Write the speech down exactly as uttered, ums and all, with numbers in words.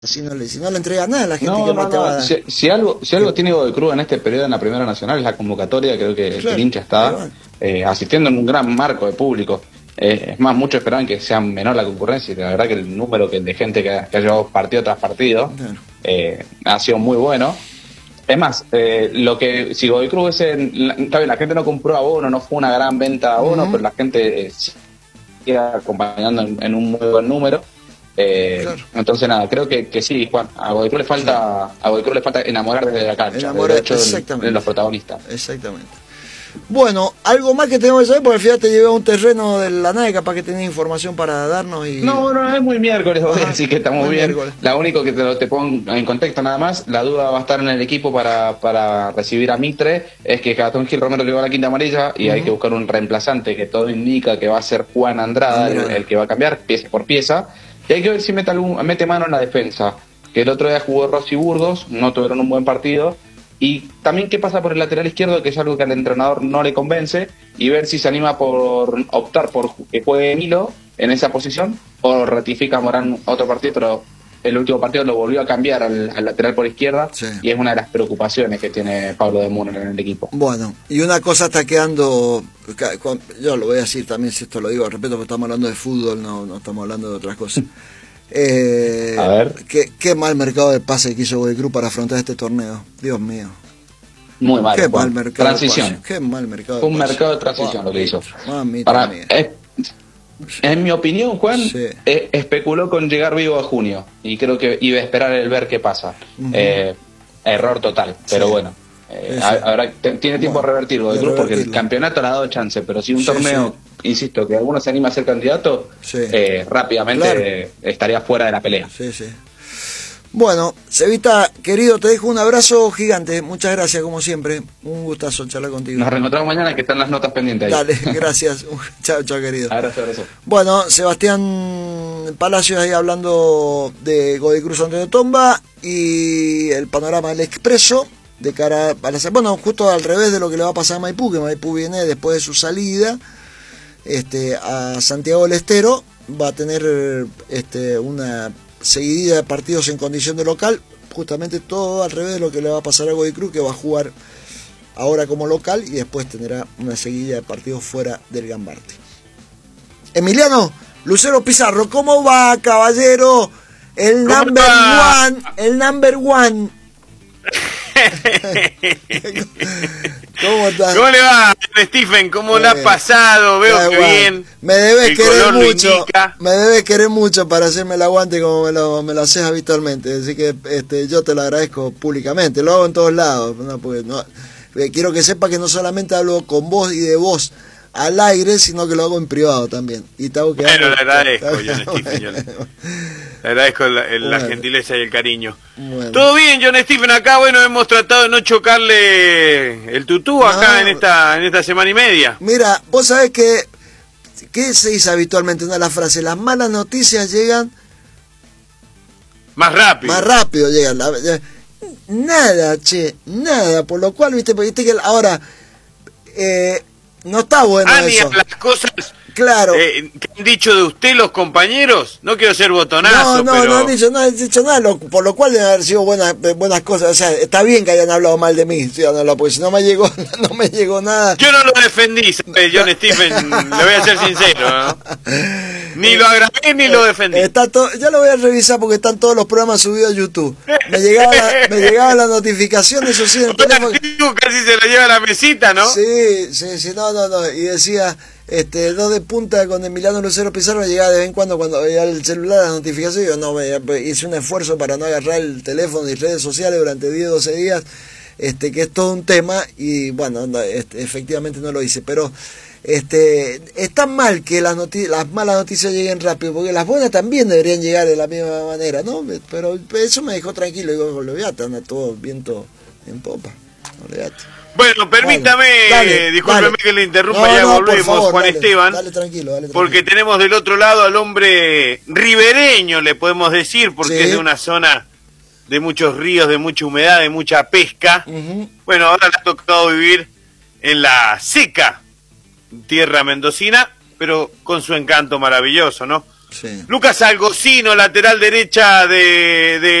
Si no le, si no le entregas nada a la gente, No, que no, más te va a no. dar. Si, si algo, si algo tiene Godoy Cruz en este periodo en la Primera Nacional es la convocatoria. Creo que Claro, el hincha está eh, asistiendo en un gran marco de público. Eh, es más, muchos esperaban que sea menor la concurrencia y la verdad que el número que, de gente que, ha- que ha llevado partido tras partido Claro. eh, ha sido muy bueno. Es más, eh, lo que si Godoy Cruz es en, la, está bien, la gente no compró abono, no fue una gran venta de abono, Ujú. pero la gente eh, sigue acompañando en, en un muy buen número. Eh, Claro. Entonces nada, creo que, que sí, Juan, a Godoy Cruz le falta, a Godoy Cruz le falta enamorar desde la cancha, Enamorar, de hecho, exactamente. de los protagonistas. Exactamente. Bueno, algo más que tenemos que saber, porque al final te llevé a un terreno de la nave, capaz que tenés información para darnos y... No, no, es muy miércoles, voy a Ajá, decir que estamos muy bien. miércoles. La único que te, lo- te pongo en contexto nada más, la duda va a estar en el equipo para, para recibir a Mitre, es que Gastón Gil Romero le va a la quinta amarilla y hay que buscar un reemplazante que todo indica que va a ser Juan Andrada, el, Andrada. el que va a cambiar pieza por pieza. Y hay que ver si mete, algún, mete mano en la defensa, que el otro día jugó Rossi Burgos, no tuvieron un buen partido. Y también qué pasa por el lateral izquierdo, que es algo que al entrenador no le convence, y ver si se anima por optar por que juegue Milo en esa posición, o ratifica a Morán otro partido, pero el último partido lo volvió a cambiar al, al lateral por izquierda, Sí. y es una de las preocupaciones que tiene Pablo de Muner en el equipo. Bueno, y una cosa está quedando, ca- con- yo lo voy a decir también, si esto lo digo, respeto, porque estamos hablando de fútbol, no, no estamos hablando de otras cosas. Eh, A ver. Qué, qué mal mercado de pase que hizo Godoy Cruz para afrontar este torneo, Dios mío. Muy mal, Qué Juan. mal mercado Transición. de pase, qué mal mercado Fue un de pase. mercado de transición lo que hizo. Mamita Para, mía. es- en mi opinión, Juan, Sí. eh, especuló con llegar vivo a junio y creo que iba a esperar el ver qué pasa. Ujú. Eh, error total, pero Sí. bueno. eh, Sí, sí. a- Ahora te- tiene tiempo Bueno, de revertir Godoy de Cruz porque el revertirlo. campeonato le ha dado chance, pero si un Sí, torneo, insisto, que alguno se anima a ser candidato, Sí. eh, rápidamente Claro. eh, estaría fuera de la pelea. Sí, sí. Bueno, Cevita, querido, te dejo un abrazo gigante. Muchas gracias, como siempre. Un gustazo charlar contigo. Nos reencontramos mañana que están las notas pendientes ahí. Dale, gracias. Chao, chao, querido. Abrazo, abrazo. Bueno, Sebastián Palacios ahí hablando de Godoy Cruz Antonio Tomba y el panorama del Expreso de cara a la... Bueno, justo al revés de lo que le va a pasar a Maipú, que Maipú viene después de su salida este, a Santiago del Estero, va a tener este, una seguidilla de partidos en condición de local, justamente todo al revés de lo que le va a pasar a Godoy Cruz, que va a jugar ahora como local y después tendrá una seguidilla de partidos fuera del Gambarte. Emiliano, Lucero Pizarro, ¿cómo va, caballero? El ¿Cómo number va? one, el number one. ¿Cómo estás? ¿Cómo le va, Stephen? ¿Cómo le Eh, ha pasado? Veo Da que igual. bien. Me debes El querer color lo mucho. indica. Me debes querer mucho para hacerme el aguante como me lo, me lo haces habitualmente. Así que este, yo te lo agradezco públicamente. Lo hago en todos lados. ¿No? Porque no, eh, quiero que sepa que no solamente hablo con vos y de vos al aire, sino que lo hago en privado también. Y te hago que Bueno, hago- le agradezco, te- John Stephen, yo le- Le agradezco la, el- la Bueno. gentileza y el cariño. Bueno. Todo bien, John Stephen. Acá, bueno, hemos tratado de no chocarle el tutú acá No. en esta en esta semana y media. Mira, vos sabés que ¿qué se dice habitualmente? Una de las frases, las malas noticias llegan Más rápido. más rápido, llegan. La- ya- nada, che, nada. Por lo cual, viste, porque viste que ahora eh, no está bueno Ah, ni eso. a las cosas Claro. eh, que han dicho de usted los compañeros. No quiero ser No, botonazo, no, pero... no han dicho, no han dicho nada, lo- por lo cual deben haber sido buenas, eh, buenas cosas. O sea, está bien que hayan hablado mal de mí, sí, no, porque si no me llegó, no me llegó nada. Yo no lo defendí, ¿sabe, John Stephen? Le voy a ser sincero, ¿no? Ni lo agradé ni lo defendí. Está to- ya lo voy a revisar porque están todos los programas subidos a YouTube. Me llegaba la, me llegaba la notificación, eso sí, en el teléfono. Tú casi se lo lleva a la mesita, ¿no? Sí, sí, sí, no, no, no. Y decía, este, dos de punta con Emiliano Lucero Pizarro, me llegaba de vez en cuando cuando veía el celular la notificación. Yo no, me, hice un esfuerzo para no agarrar el teléfono y redes sociales durante diez, doce días, este, que es todo un tema. Y bueno, no, este, efectivamente no lo hice, pero este, es tan mal que las, noti- las malas noticias lleguen rápido, porque las buenas también deberían llegar de la misma manera, ¿no? Pero eso me dejó tranquilo. Digo, olvídate, anda todo viento en popa, olvídate. Bueno, permítame, Bueno, dale, discúlpeme dale. que le interrumpa, No, ya no, por volvemos, favor, Juan dale, Esteban, Dale tranquilo, dale tranquilo. porque tenemos del otro lado al hombre ribereño, le podemos decir, porque Sí. es de una zona de muchos ríos, de mucha humedad, de mucha pesca. Ujú. Bueno, ahora le ha tocado vivir en la seca tierra mendocina, pero con su encanto maravilloso, ¿no? Sí. Lucas Algocino, lateral derecha de, de